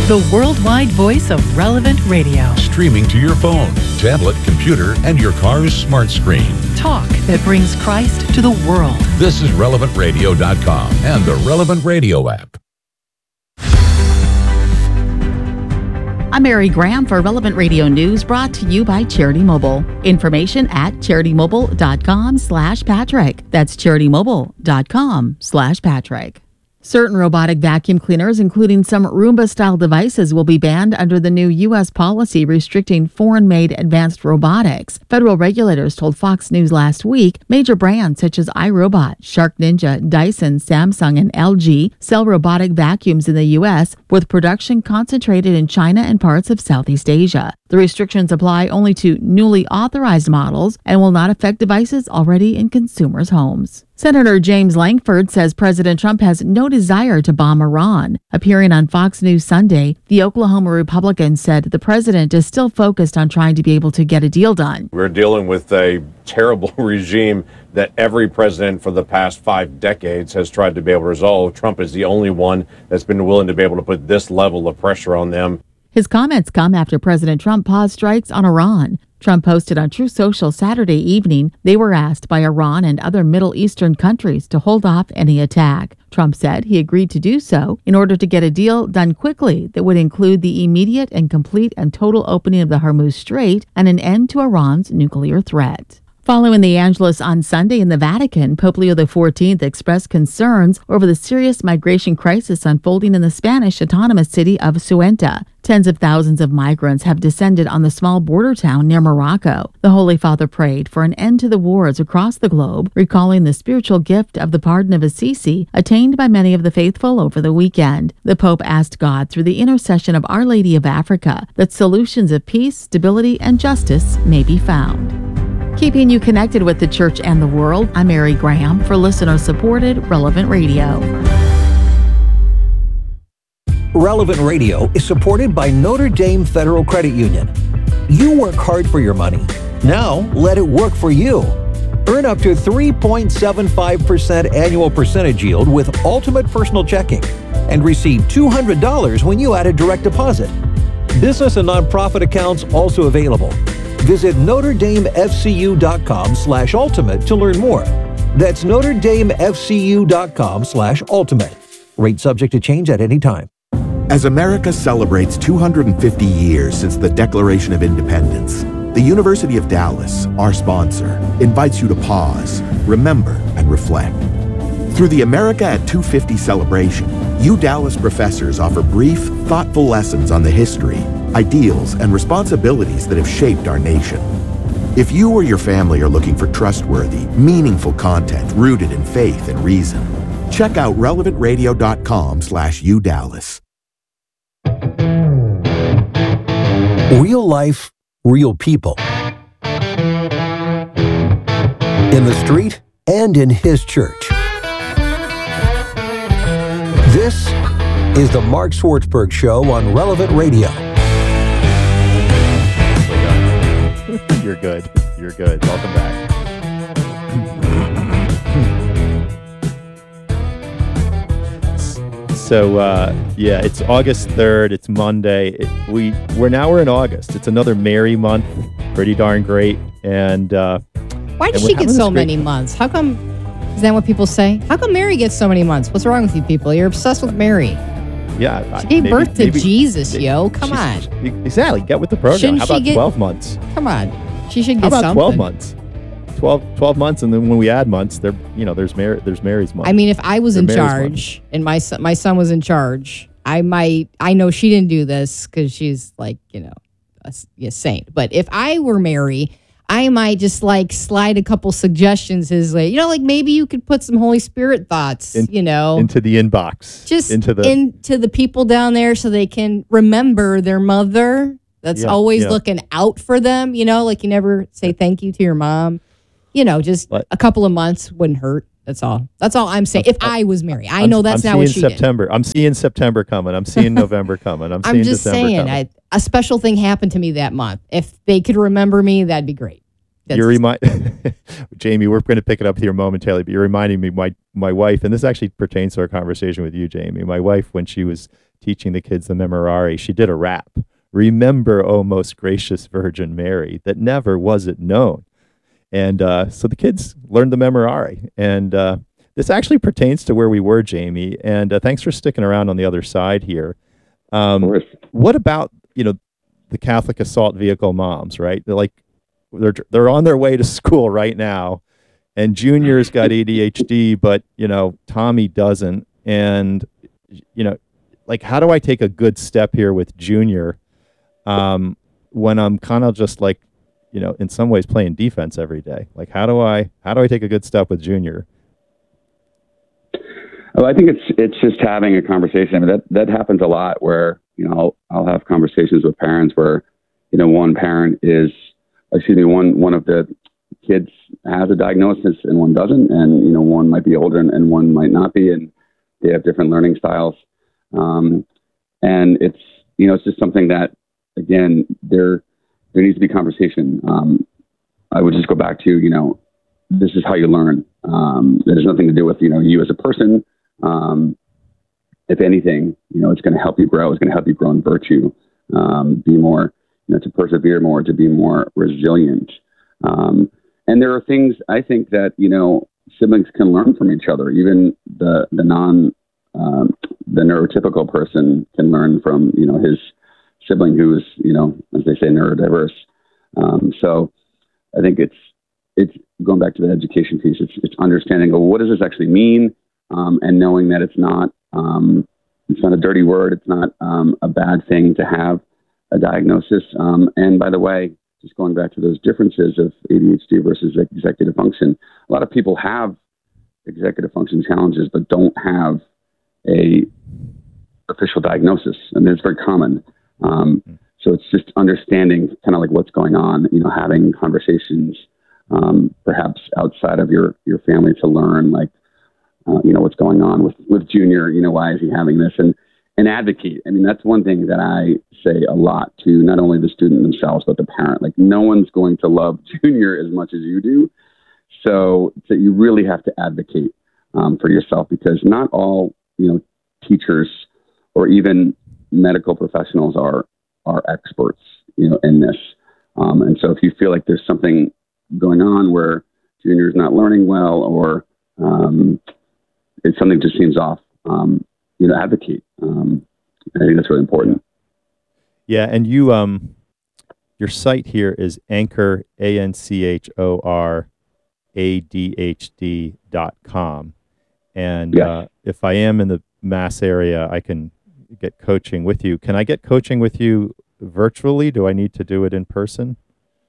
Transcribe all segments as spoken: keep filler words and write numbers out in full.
the worldwide voice of Relevant Radio. Streaming to your phone, tablet, computer, and your car's smart screen. Talk that brings Christ to the world. This is relevant radio dot com and the Relevant Radio app. I'm Mary Graham for Relevant Radio News, brought to you by Charity Mobile. Information at charity mobile dot com slash Patrick. That's charity mobile dot com slash Patrick. Certain robotic vacuum cleaners, including some Roomba-style devices, will be banned under the new U S policy restricting foreign-made advanced robotics. Federal regulators told Fox News last week major brands such as iRobot, Shark Ninja, Dyson, Samsung, and L G sell robotic vacuums in the U S, with production concentrated in China and parts of Southeast Asia. The restrictions apply only to newly authorized models and will not affect devices already in consumers' homes. Senator James Lankford says President Trump has no desire to bomb Iran. Appearing on Fox News Sunday, the Oklahoma Republican said the president is still focused on trying to be able to get a deal done. We're dealing with a terrible regime that every president for the past five decades has tried to be able to resolve. Trump is the only one that's been willing to be able to put this level of pressure on them. His comments come after President Trump paused strikes on Iran. Trump posted on Truth Social Saturday evening they were asked by Iran and other Middle Eastern countries to hold off any attack. Trump said he agreed to do so in order to get a deal done quickly that would include the immediate and complete and total opening of the Hormuz Strait and an end to Iran's nuclear threat. Following the Angelus on Sunday in the Vatican, Pope Leo the fourteenth expressed concerns over the serious migration crisis unfolding in the Spanish autonomous city of Ceuta. Tens of thousands of migrants have descended on the small border town near Morocco. The Holy Father prayed for an end to the wars across the globe, recalling the spiritual gift of the pardon of Assisi attained by many of the faithful over the weekend. The Pope asked God through the intercession of Our Lady of Africa that solutions of peace, stability, and justice may be found. Keeping you connected with the church and the world, I'm Mary Graham for listener-supported Relevant Radio. Relevant Radio is supported by Notre Dame Federal Credit Union. You work hard for your money. Now, let it work for you. Earn up to three point seven five percent annual percentage yield with Ultimate Personal Checking and receive two hundred dollars when you add a direct deposit. Business and nonprofit accounts also available. Visit Notre Dame F C U dot com slash ultimate to learn more. That's Notre Dame F C U dot com slash ultimate. Rate subject to change at any time. As America celebrates two hundred fifty years since the Declaration of Independence, the University of Dallas, our sponsor, invites you to pause, remember, and reflect. Through the America at two fifty celebration, U Dallas professors offer brief, thoughtful lessons on the history, ideals, and responsibilities that have shaped our nation. If you or your family are looking for trustworthy, meaningful content rooted in faith and reason, check out relevant radio dot com slash U Dallas. Real life, real people. In the street and in his church. This is the Mark Swartzberg Show on Relevant Radio. You're good. You're good. Welcome back. So uh, yeah, it's August third. It's Monday. It, we we're now we're in August. It's another merry month. Pretty darn great. And uh, why does she get so many months? How come? Is that what people say? How come Mary gets so many months? What's wrong with you people? You're obsessed with Mary. Yeah, she gave maybe, birth to maybe, Jesus, yo. Come on. Exactly. Get with the program. Shouldn't How about get, twelve months? Come on. She should get How about something. twelve months? twelve, twelve months, and then when we add months, there, you know, there's Mary, there's Mary's month. I mean, if I was They're in Mary's charge month. and my son, my son was in charge, I might. I know she didn't do this because she's like, you know, a, a saint. But if I were Mary, I might just like slide a couple suggestions his way. You know, like maybe you could put some Holy Spirit thoughts, In, you know, into the inbox, just into the into the people down there so they can remember their mother. That's yeah, always yeah. looking out for them. You know, like you never say thank you to your mom. You know, just but, a couple of months wouldn't hurt. That's all. That's all I'm saying. If I was Mary, I know that's I'm not what she September. did. I'm seeing September coming. I'm seeing November coming. I'm seeing I'm just December saying, coming. I, a special thing happened to me that month. If they could remember me, that'd be great. That's you remind Jamie. We're going to pick it up here momentarily, but you're reminding me my my wife, and this actually pertains to our conversation with you, Jamie. My wife, when she was teaching the kids the Memorare, she did a rap. Remember, O most gracious Virgin Mary, that never was it known. And uh, so the kids learned the Memorare. And uh, this actually pertains to where we were, Jamie. And uh, thanks for sticking around on the other side here. Um, of course. What about, you know, the Catholic assault vehicle moms, right? They're like, they're, they're on their way to school right now. And Junior's got A D H D, but, you know, Tommy doesn't. And, you know, like, how do I take a good step here with Junior um, when I'm kind of just like, you know, in some ways playing defense every day? Like, how do I, how do I take a good step with Junior? Well, I think it's, it's just having a conversation. I mean, that, that happens a lot where, you know, I'll, I'll have conversations with parents where, you know, one parent is, excuse me, one, one of the kids has a diagnosis and one doesn't. And, you know, one might be older and, and one might not be. And they have different learning styles. Um, and it's, you know, it's just something that, again, there, there needs to be conversation. Um, I would just go back to, you know, this is how you learn. Um, it has nothing to do with, you know, you as a person. Um, if anything, you know, it's going to help you grow. It's going to help you grow in virtue, um, be more, you know, to persevere more, to be more resilient. Um, and there are things I think that, you know, siblings can learn from each other. Even the, the non, um, the neurotypical person can learn from, you know, his sibling who is, you know, as they say, neurodiverse. Um, so I think it's, it's going back to the education piece. It's, it's understanding, well, what does this actually mean? Um, and knowing that it's not, um, it's not a dirty word. It's not um, a bad thing to have a diagnosis. Um, and by the way, just going back to those differences of A D H D versus executive function, a lot of people have executive function challenges, but don't have a official diagnosis. I mean, it's very common. Um, so it's just understanding kind of like what's going on, you know, having conversations, um, perhaps outside of your, your family to learn, like, uh, you know, what's going on with, with Junior, you know, why is he having this? And, and advocate. I mean, that's one thing that I say a lot to not only the student themselves, but the parent. Like, no one's going to love Junior as much as you do. So, so you really have to advocate um, for yourself, because not all, you know, teachers or even medical professionals are, are experts, you know, in this. Um, and so if you feel like there's something going on where Junior's not learning well, or um, it's something just seems off, um, you know, advocate. Um, I think that's really important. Yeah. And you, um, your site here is Anchor, A N C H O R A D H D dot com. And yes. uh, if I am in the Mass area, I can get coaching with you. Can I get coaching with you virtually? Do I need to do it in person?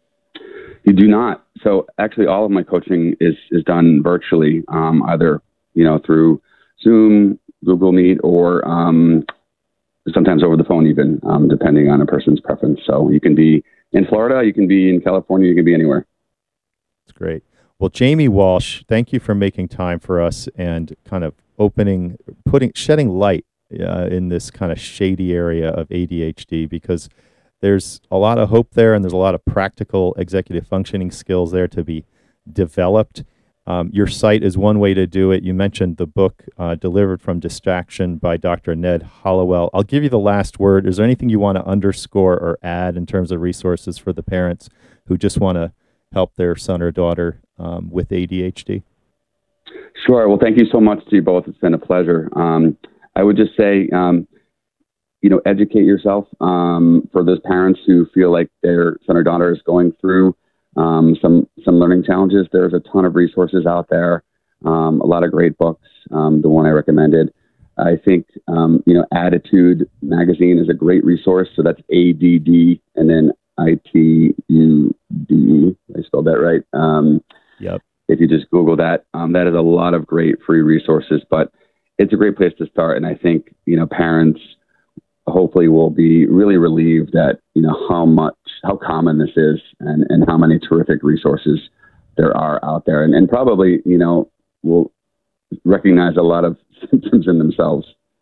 You do not. So actually all of my coaching is, is done virtually, um, either, you know, through Zoom, Google Meet, or um, sometimes over the phone even, um, depending on a person's preference. So you can be in Florida, you can be in California, you can be anywhere. That's great. Well, Jamie Walsh, thank you for making time for us and kind of opening, putting, shedding light uh, in this kind of shady area of A D H D, because there's a lot of hope there and there's a lot of practical executive functioning skills there to be developed. Um, your site is one way to do it. You mentioned the book, uh, Delivered from Distraction by Doctor Ned Hollowell. I'll give you the last word. Is there anything you want to underscore or add in terms of resources for the parents who just want to help their son or daughter um, with A D H D? Sure. Well, thank you so much to you both. It's been a pleasure. Um, I would just say, um, you know, educate yourself um, for those parents who feel like their son or daughter is going through um, some some learning challenges. There's a ton of resources out there, um, a lot of great books. Um, the one I recommended, I think, um, you know, Attitude magazine is a great resource. So that's A D D and then I T U D E. I spelled that right. Um, yep. If you just Google that, um, that is a lot of great free resources. But it's a great place to start. And I think, you know, parents hopefully will be really relieved that, you know, how much, how common this is, and, and how many terrific resources there are out there. And, and probably, you know, will recognize a lot of symptoms in themselves.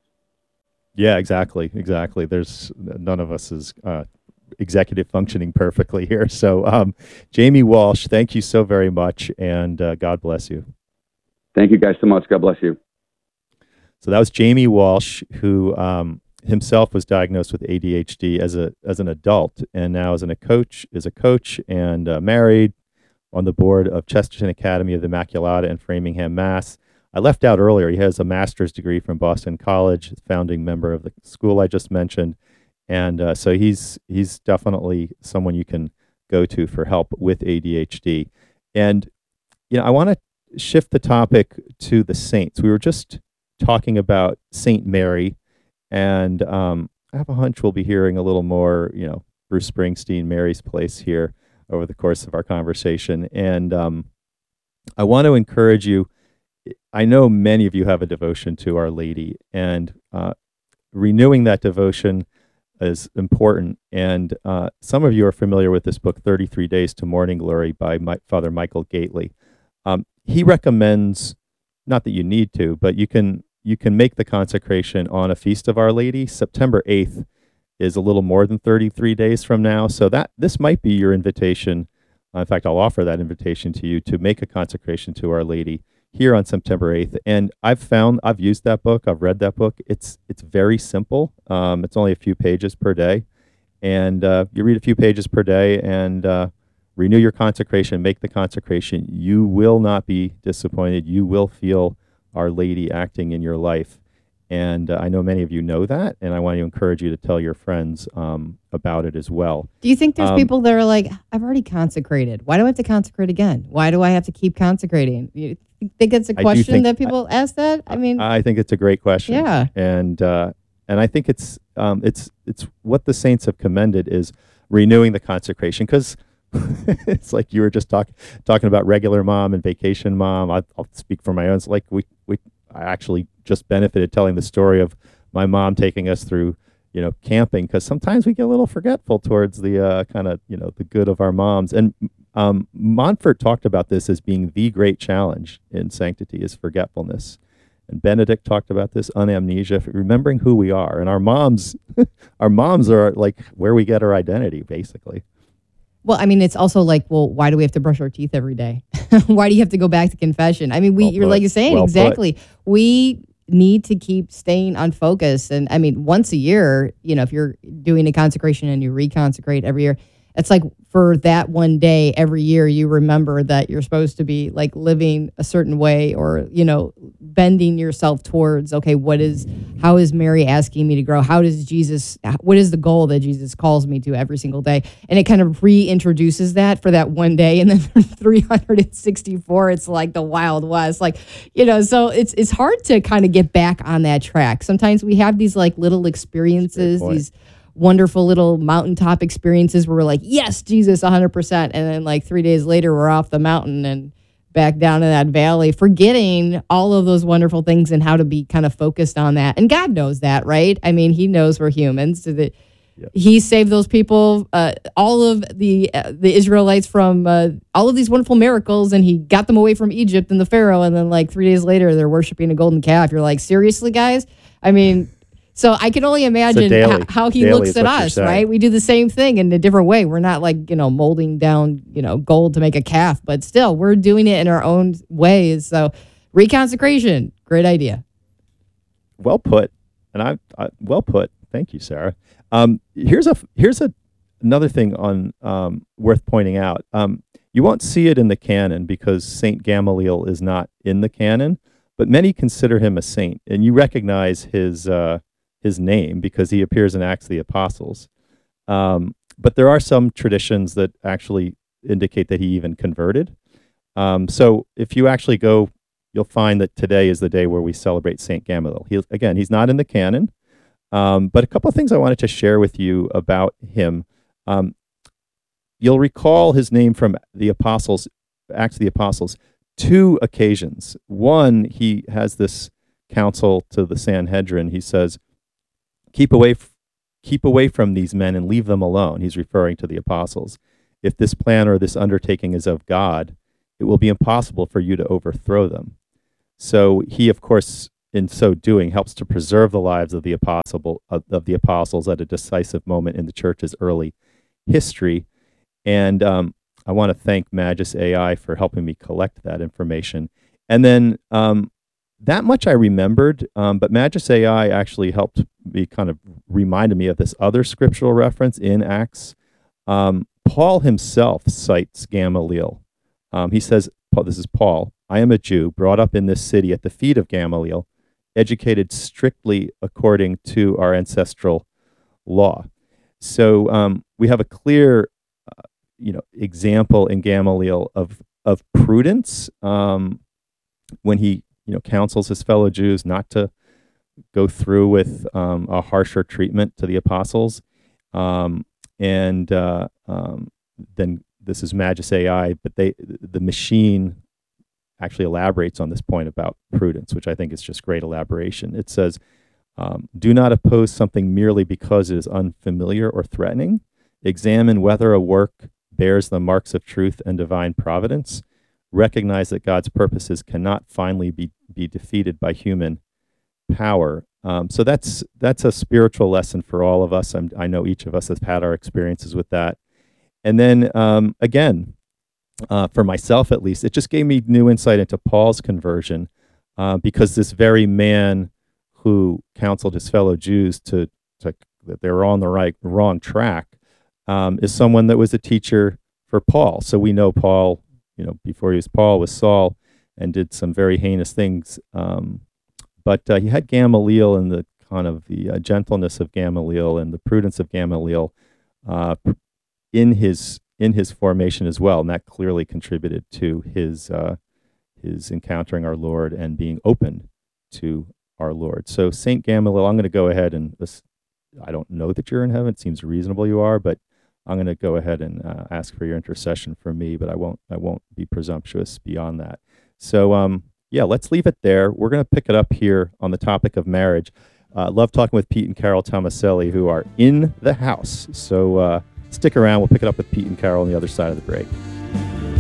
Yeah, exactly. Exactly. There's none of us is uh, executive functioning perfectly here. So um, Jamie Walsh, thank you so very much. And uh, God bless you. Thank you guys so much. God bless you. So that was Jamie Walsh, who um, himself was diagnosed with A D H D as a as an adult, and now as an, a coach is a coach and uh, married, on the board of Chesterton Academy of the Immaculata in Framingham, Mass. I left out earlier, he has a master's degree from Boston College, founding member of the school I just mentioned. And uh, so he's he's definitely someone you can go to for help with A D H D. And, you know, I want to shift the topic to the saints. We were just talking about Saint Mary, and um, I have a hunch we'll be hearing a little more, you know, Bruce Springsteen, Mary's Place here over the course of our conversation. And um, I want to encourage you. I know many of you have a devotion to Our Lady, and uh, renewing that devotion is important. And uh, some of you are familiar with this book, thirty-three Days to Morning Glory by My, Father Michael Gately. Um, he recommends, not that you need to, but you can you can make the consecration on a feast of Our Lady. September eighth is a little more than thirty-three days from now. So that this might be your invitation. Uh, in fact, I'll offer that invitation to you to make a consecration to Our Lady here on September eighth. And I've found, I've used that book, I've read that book. It's it's very simple. Um, it's only a few pages per day. And uh, you read a few pages per day and uh, renew your consecration, make the consecration. You will not be disappointed. You will feel Our Lady acting in your life. And uh, I know many of you know that, and I want to encourage you to tell your friends um, about it as well. Do you think there's Um, people that are like, I've already consecrated. Why do I have to consecrate again? Why do I have to keep consecrating? You think it's a I do question think- that people ask that? I mean, I think it's a great question. Yeah. And uh, and I think it's um, it's it's what the saints have commended is renewing the consecration, because it's like you were just talking talking about regular mom and vacation mom. I, I'll speak for my own. It's like we we I actually just benefited telling the story of my mom taking us through, you know, camping, because sometimes we get a little forgetful towards the uh, kind of, you know, the good of our moms. And um, Montfort talked about this as being the great challenge in sanctity is forgetfulness. And Benedict talked about this, unamnesia, remembering who we are. And our moms, our moms are like where we get our identity, basically. well, I mean, it's also like, well, why do we have to brush our teeth every day? Why do you have to go back to confession? I mean, we, Well you're put. like you're saying, Well put. exactly. We need to keep staying on focus. And I mean, once a year, you know, if you're doing a consecration and you reconsecrate every year, it's like for that one day every year, you remember that you're supposed to be like living a certain way, or, you know, bending yourself towards, okay, what is, how is Mary asking me to grow? How does Jesus, what is the goal that Jesus calls me to every single day? And it kind of reintroduces that for that one day. And then for three hundred sixty-four, it's like the Wild West. Like, you know, so it's, it's hard to kind of get back on that track. Sometimes we have these like little experiences, point. these wonderful little mountaintop experiences where we're like, yes, Jesus, one hundred percent. And then like three days later, we're off the mountain and back down in that valley, forgetting all of those wonderful things and how to be kind of focused on that. And God knows that, right? I mean, he knows we're humans. So that Yep. he saved those people, uh, all of the uh, the Israelites from uh, all of these wonderful miracles, and he got them away from Egypt and the Pharaoh. And then like three days later, they're worshiping a golden calf. You're like, seriously, guys? I mean... So I can only imagine daily- how, how he daily looks is at what you're us, saying. right? We do the same thing in a different way. We're not like, you know, molding down, you know, gold to make a calf, but still we're doing it in our own ways. So reconsecration, great idea. Well put. And I, I well put. Thank you, Sarah. Um, here's a here's a another thing on um, worth pointing out. Um, you won't see it in the canon because Saint Gamaliel is not in the canon, but many consider him a saint, and you recognize his uh, his name because he appears in Acts of the Apostles. Um, but there are some traditions that actually indicate that he even converted. Um, so if you actually go, you'll find that today is the day where we celebrate Saint Gamaliel. He, again, he's not in the canon, um, but a couple of things I wanted to share with you about him. Um, you'll recall his name from the Apostles, Acts of the Apostles, two occasions. One, he has this counsel to the Sanhedrin. He says, keep away, f- keep away from these men and leave them alone. He's referring to the apostles. If this plan or this undertaking is of God, it will be impossible for you to overthrow them. So he, of course, in so doing, helps to preserve the lives of the apostle of, of the apostles at a decisive moment in the church's early history. And um, I want to thank Magis A I for helping me collect that information. And then um, that much I remembered, um, but Magis A I actually helped me kind of reminded me of this other scriptural reference in Acts. Um, Paul himself cites Gamaliel. Um, he says, this is Paul, I am a Jew, brought up in this city at the feet of Gamaliel, educated strictly according to our ancestral law. So um, we have a clear, uh, you know, example in Gamaliel of of prudence um, when he, you know, counsels his fellow Jews not to go through with um, a harsher treatment to the apostles, um, and uh, um, then this is Magis A I, but they the machine actually elaborates on this point about prudence, which I think is just great elaboration. It says, um, do not oppose something merely because it is unfamiliar or threatening. Examine whether a work bears the marks of truth and divine providence. Recognize that God's purposes cannot finally be, be defeated by human power. Um, so that's that's a spiritual lesson for all of us. I'm, I know each of us has had our experiences with that. And then um, again, uh, for myself at least, it just gave me new insight into Paul's conversion, uh, because this very man who counseled his fellow Jews to, to that they were on the right wrong track um, is someone that was a teacher for Paul. So we know Paul, you know, before he was Paul, was Saul, and did some very heinous things. Um, but uh, he had Gamaliel and the kind of the uh, gentleness of Gamaliel and the prudence of Gamaliel uh, in his in his formation as well, and that clearly contributed to his uh, his encountering our Lord and being open to our Lord. So Saint Gamaliel, I'm going to go ahead and this, I don't know that you're in heaven. It seems reasonable you are, but I'm going to go ahead and uh, ask for your intercession for me. But I won't I won't be presumptuous beyond that. So um, yeah, let's leave it there. We're going to pick it up here on the topic of marriage. Uh, love talking with Pete and Carol Tomaselli, who are in the house. So uh, stick around. We'll pick it up with Pete and Carol on the other side of the break.